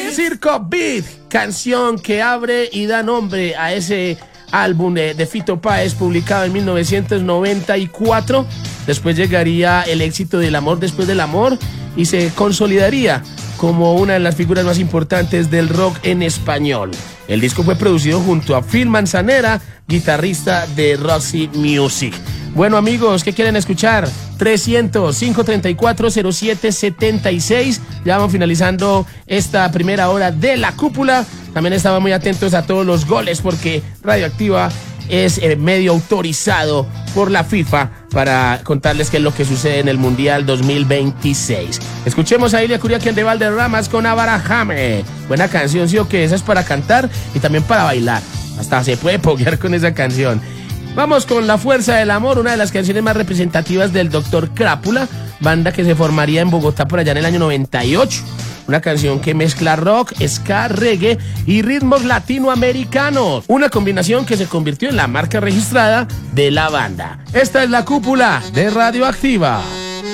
Circo Beat, canción que abre y da nombre a ese álbum de Fito Páez, publicado en 1994. Después llegaría el éxito del Amor después del amor y se consolidaría como una de las figuras más importantes del rock en español. El disco fue producido junto a Phil Manzanera, guitarrista de Roxy Music. Bueno, amigos, ¿qué quieren escuchar? 300-534-0776. Ya vamos finalizando esta primera hora de La Cúpula. También estamos muy atentos a todos los goles porque Radioactiva es medio autorizado por la FIFA para contarles qué es lo que sucede en el Mundial 2026. Escuchemos a Ilia Curiaquian de Valderramas con Abarajame. Buena canción, sí o qué, esa es para cantar y también para bailar. Hasta se puede poguear con esa canción. Vamos con La Fuerza del Amor, una de las canciones más representativas del Dr. Crápula, banda que se formaría en Bogotá por allá en el año 98. Una canción que mezcla rock, ska, reggae y ritmos latinoamericanos. Una combinación que se convirtió en la marca registrada de la banda. Esta es La Cúpula de Radioactiva.